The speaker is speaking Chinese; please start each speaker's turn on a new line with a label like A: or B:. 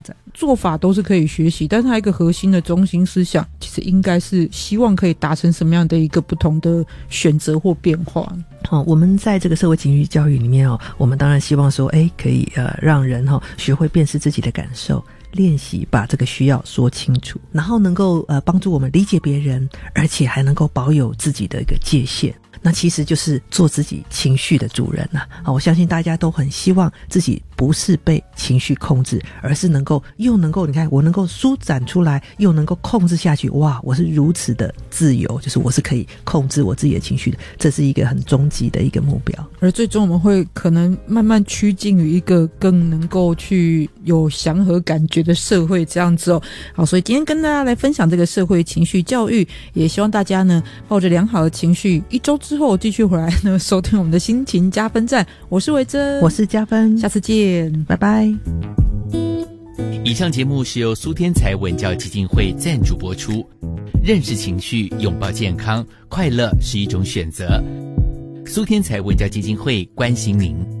A: 做法都是可以学习，但是它一个核心的中心思想其实应该是希望可以达成什么样的一个不同的选择或变化。
B: 我们在这个社会情绪教育里面我们当然希望说可以让人学会辨识自己的感受，练习把这个需要说清楚，然后能够帮助我们理解别人，而且还能够保有自己的一个界限。那其实就是做自己情绪的主人我相信大家都很希望自己不是被情绪控制，而是又能够你看我能够舒展出来，又能够控制下去，哇，我是如此的自由，就是我是可以控制我自己的情绪的，这是一个很终极的一个目标。而
A: 最终我们会可能慢慢趋近于一个更能够去有祥和感觉的社会这样子好，所以今天跟大家来分享这个社会情绪教育，也希望大家呢抱着良好的情绪，1周之后继续回来呢收听我们的心情加分站。我是维珍，
B: 我是加分，
A: 下次见，
B: 拜拜。
C: 以上节目是由苏天才文教基金会赞助播出。认识情绪，拥抱健康，快乐是一种选择。苏天才文教基金会关心您。